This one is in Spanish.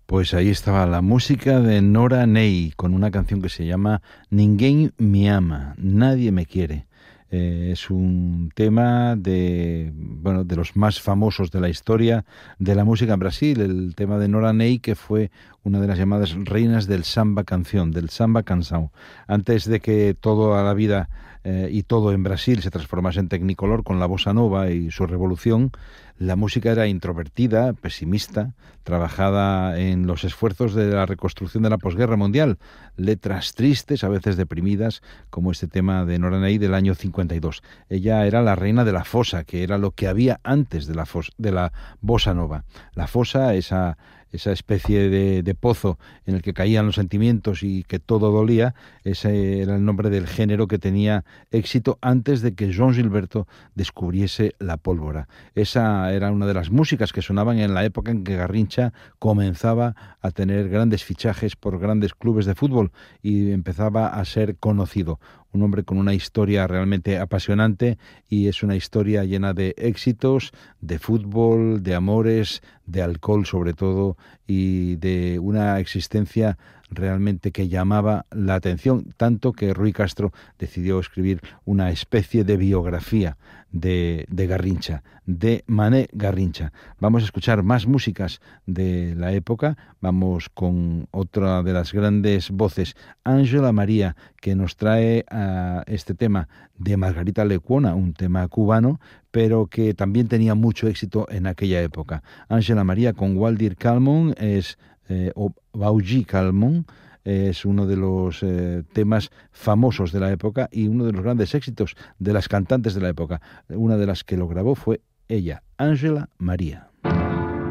Pues ahí estaba la música de Nora Ney con una canción que se llama Ninguém me ama, nadie me quiere. Es un tema de los más famosos de la historia de la música en Brasil, el tema de Nora Ney, que fue una de las llamadas reinas del samba canción, del samba canção. Antes de que toda la vida y todo en Brasil se transformase en Technicolor con la bossa nova y su revolución, la música era introvertida, pesimista, trabajada en los esfuerzos de la reconstrucción de la posguerra mundial, letras tristes, a veces deprimidas, como este tema de Nora Ney del año 52. Ella era la reina de la fosa, que era lo que había antes de la bossa nova. La fosa, esa especie de pozo en el que caían los sentimientos y que todo dolía, ese era el nombre del género que tenía éxito antes de que João Gilberto descubriese la pólvora. Esa era una de las músicas que sonaban en la época en que Garrincha comenzaba a tener grandes fichajes por grandes clubes de fútbol y empezaba a ser conocido. Un hombre con una historia realmente apasionante, y es una historia llena de éxitos, de fútbol, de amores, de alcohol sobre todo, y de una existencia realmente que llamaba la atención, tanto que Rui Castro decidió escribir una especie de biografía de Garrincha, de Mané Garrincha. Vamos a escuchar más músicas de la época. Vamos con otra de las grandes voces, Ángela María, que nos trae a este tema de Margarita Lecuona, un tema cubano, pero que también tenía mucho éxito en aquella época. Ángela María con Waldir Calmon o Baugi Calmon, es uno de los temas famosos de la época y uno de los grandes éxitos de las cantantes de la época. Una de las que lo grabó fue ella, Ángela María.